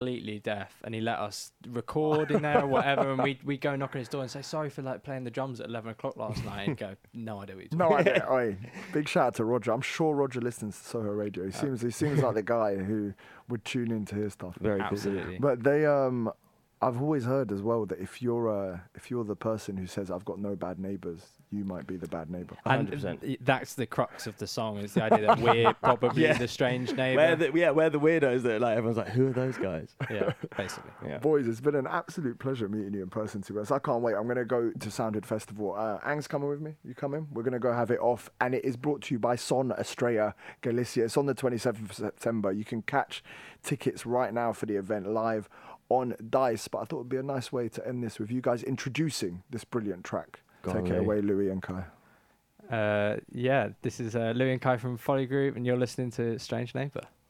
completely deaf, and he let us record in there or whatever, and we go knock on his door and say sorry for like playing the drums at 11 o'clock last night, and go, no idea what you're No talking idea. Oi, big shout out to Roger. I'm sure Roger listens to Soho Radio. He seems like the guy who would tune in to his stuff. Very about. busy. Absolutely. But I've always heard as well that if you're the person who says I've got no bad neighbours, you might be the bad neighbour. And 100%. that's the crux of the song, is the idea that we're probably Yeah. the strange neighbour. We're the weirdos that like everyone's like, who are those guys? Yeah, basically. Yeah. Boys, it's been an absolute pleasure meeting you in person, to us. I can't wait. I'm going to go to Soundhead Festival. Ang's coming with me. You coming? We're going to go have it off. And it is brought to you by Son Estrella Galicia. It's on the 27th of September. You can catch tickets right now for the event live on Dice. But I thought it would be a nice way to end this with you guys introducing this brilliant track. Go Take on, it Lee. away, Louis and Kai. Yeah, this is Louis and Kai from Folly Group, and you're listening to Strange Neighbour.